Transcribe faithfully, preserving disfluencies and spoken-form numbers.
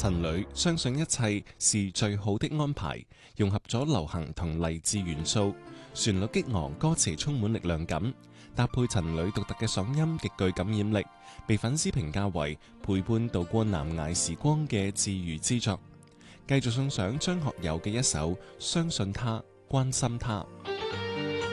陳蕾相信一切是最好的安排，融合咗流行同勵志元素，旋律激昂，歌詞充滿力量感，搭配陳蕾獨特嘅嗓音極具感染力，被粉絲評價為陪伴度過難捱時光嘅治癒之作。繼續送上張學友嘅一首《相信他，關心他》。